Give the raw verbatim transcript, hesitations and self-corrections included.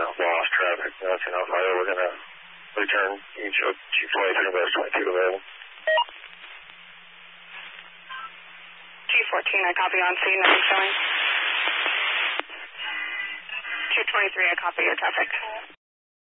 uh, lost traffic. Nothing on fire. We're going to return each of Chief twenty-three, West twenty-two available. G fourteen, I copy on scene, nothing showing. Chief twenty-three, I copy your traffic.